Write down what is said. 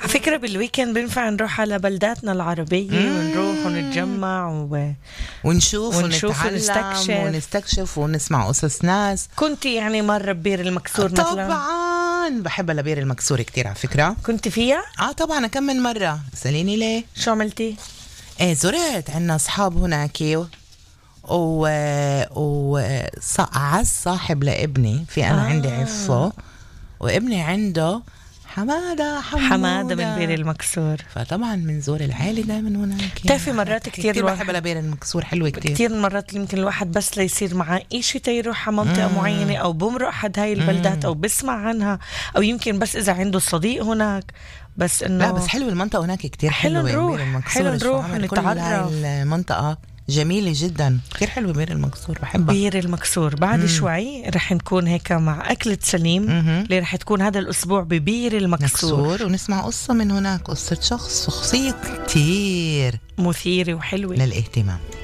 على فكرة بالويكند بنفع نروح على بلداتنا العربية ونروح ونتجمع ونشوف ونتعلم ونستكشف ونسمع قصص ناس. كنت يعني مرة ببير المكسور مثلا؟ طبعا بحب لبير المكسور كتير على فكرة. كنت فيها؟ طبعا كم من مرة. سأليني ليه؟ شو عملتي؟ زرت عنا أصحاب هناك عز صاحب لابني في أنا عندي عفو وابني عنده حمادة من بير المكسور، فطبعا بنزور العائلة دائما هناك. تعرفي مرات كتير بحب لبير المكسور، حلوة كتير مرات يمكن الواحد بس ليصير معاه إشي تيروح على منطقة معينة أو بمرق حد هاي البلدات أو بسمع عنها أو يمكن بس إذا عنده صديق هناك. بس إنه لا بس حلو المنطقة هناك كتير حلو نروح نتعرف. المنطقة جميلة جدا كتير حلوة بير المكسور، بحبها. بير المكسور بعد شوي رح نكون هيك مع أكلة سليم اللي رح تكون هذا الأسبوع ببير المكسور ونسمع قصة من هناك، قصة شخصية كتير مثيرة وحلوة للاهتمام.